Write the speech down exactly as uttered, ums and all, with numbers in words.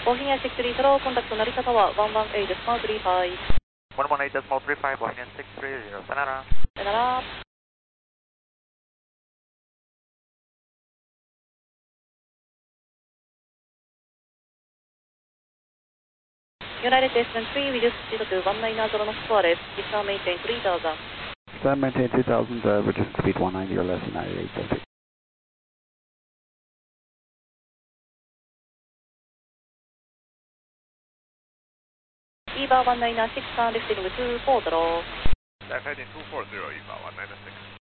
Bohemian six three zero, contact Narita Tower one one eight decimal three five. one one eight decimal three five, Bohemian six three zero, さよなら。 さよなら。United Station three, reduce speed to one nine zero knots for arrest. Vista maintain three thousand. Vista maintain two thousand, uh, reduce speed one ninety or less, United eight seventy. Eva one nine six, lifting two four zero. Left heading two four zero, Eva one nine six.